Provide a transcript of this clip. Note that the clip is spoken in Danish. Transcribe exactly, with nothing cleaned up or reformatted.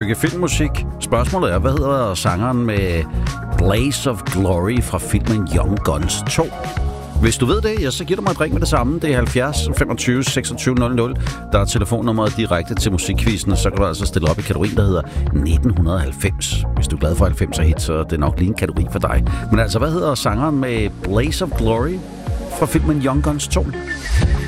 stykke filmmusik. Spørgsmålet er, hvad hedder sangeren med Blaze of Glory fra filmen Young Guns to? Hvis du ved det, ja, så giv dig mig et ring med det samme. Det er halvfjerds femogtyve seksogtyve nul nul. Der er telefonnummeret direkte til musikquizzen, og så kan du altså stille op i kategorien, der hedder nitten halvfems. Hvis du er glad for halvfemser hit, så er det nok lige en kategori for dig. Men altså, hvad hedder sangeren med Blaze of Glory fra filmen Young Guns to?